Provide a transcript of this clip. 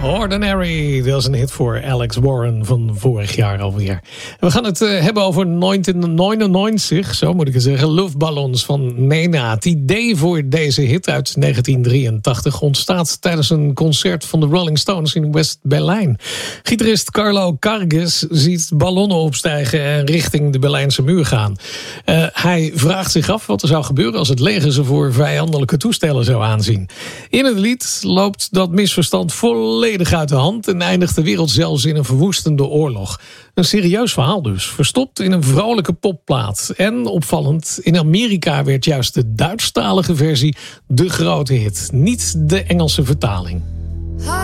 Ordinary, dat is een hit voor Alex Warren van vorig jaar alweer. We gaan het hebben over 1999, zo moet ik het zeggen. Luftballons van Nena. Het idee voor deze hit uit 1983 ontstaat tijdens een concert van de Rolling Stones in West-Berlijn. Gitarist Carlo Karges ziet ballonnen opstijgen en richting de Berlijnse muur gaan. Hij vraagt zich af wat er zou gebeuren als het leger ze voor vijandelijke toestellen zou aanzien. In het lied loopt dat misverstand volledig uit de hand en eindigt de wereld zelfs in een verwoestende oorlog. Een serieus verhaal dus, verstopt in een vrolijke popplaat. En opvallend, in Amerika werd juist de Duitsstalige versie de grote hit, niet de Engelse vertaling.